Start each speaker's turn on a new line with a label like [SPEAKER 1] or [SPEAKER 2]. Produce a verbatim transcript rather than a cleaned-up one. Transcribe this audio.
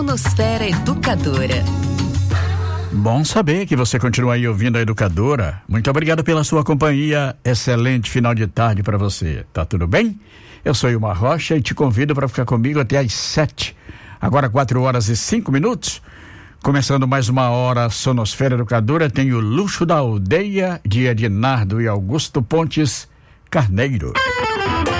[SPEAKER 1] Sonosfera Educadora.
[SPEAKER 2] Bom saber que você continua aí ouvindo a Educadora. Muito obrigado pela sua companhia. Excelente final de tarde para você. Tá tudo bem? Eu sou Ilmar Rocha e te convido para ficar comigo até às sete. Agora quatro horas e cinco minutos. Começando mais uma hora Sonosfera Educadora, tem o Luxo da Aldeia de Edinardo e Augusto Pontes Carneiro.